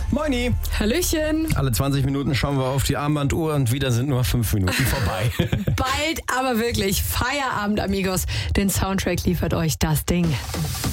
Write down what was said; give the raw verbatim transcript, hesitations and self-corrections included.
Moini. Hallöchen. Alle zwanzig Minuten schauen wir auf die Armbanduhr und wieder sind nur fünf Minuten vorbei. Bald aber wirklich Feierabend, Amigos. Den Soundtrack liefert euch das Ding.